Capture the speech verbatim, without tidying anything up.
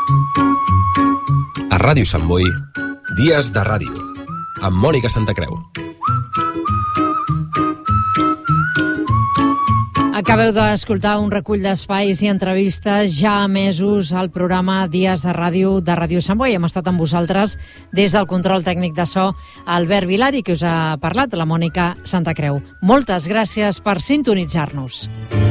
A Ràdio Sant Boi, Dies de Ràdio, amb Mònica Santacreu. Acabeu d'escoltar un recull d'espais i entrevistes ja emesos al programa Dies de Ràdio de Ràdio Sant Boi. Hem estat amb vosaltres des del control tècnic de so, Albert Vilari, que us ha parlat, la Mònica Santacreu. Moltes gràcies per sintonitzar-nos.